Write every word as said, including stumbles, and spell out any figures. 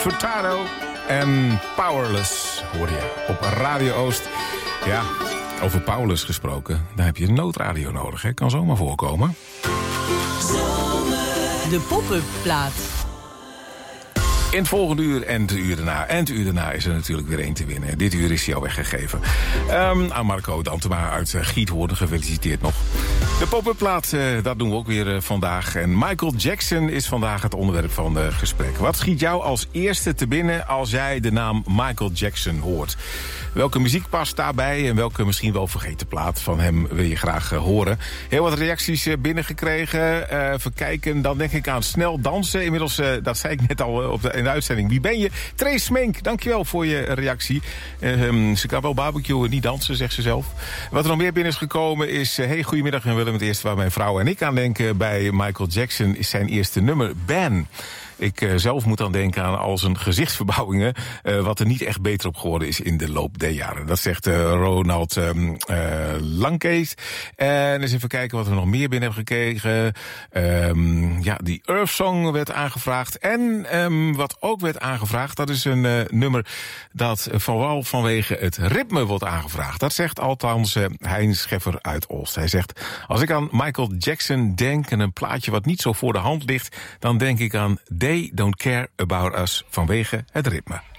Furtado en Powerless hoorde je op Radio Oost. Ja, over Paulus gesproken, daar heb je een noodradio nodig, hè? Kan zomaar voorkomen. De pop-up plaat. In het volgende uur en de uur daarna. En het uur daarna is er natuurlijk weer één te winnen. Dit uur is hij al weggegeven. Um, aan Marco Dantema uit uh, Giethoorn, gefeliciteerd nog. De pop-up plaat, uh, dat doen we ook weer uh, vandaag. En Michael Jackson is vandaag het onderwerp van het uh, gesprek. Wat schiet jou als eerste te binnen als jij de naam Michael Jackson hoort? Welke muziek past daarbij en welke misschien wel vergeten plaat van hem wil je graag uh, horen? Heel wat reacties uh, binnengekregen. Uh, even kijken, dan denk ik aan snel dansen. Inmiddels, uh, dat zei ik net al uh, op de, in de uitzending. Wie ben je? Trace Smink, dankjewel voor je reactie. Uh, um, ze kan wel barbecuen, niet dansen, zegt ze zelf. Wat er nog meer binnen is gekomen is... Uh, hey, goedemiddag en Willem. Het eerste waar mijn vrouw en ik aan denken bij Michael Jackson is zijn eerste nummer, Ben. Ik uh, zelf moet dan denken aan al zijn gezichtsverbouwingen... Uh, wat er niet echt beter op geworden is in de loop der jaren. Dat zegt uh, Ronald um, uh, Lankees. En eens even kijken wat we nog meer binnen hebben gekregen. Um, ja, die Earth Song werd aangevraagd. En um, wat ook werd aangevraagd, dat is een uh, nummer... dat uh, vooral vanwege het ritme wordt aangevraagd. Dat zegt althans uh, Hein Scheffer uit Olst. Hij zegt, als ik aan Michael Jackson denk... en een plaatje wat niet zo voor de hand ligt... dan denk ik aan... They Don't Care About Us vanwege het ritme.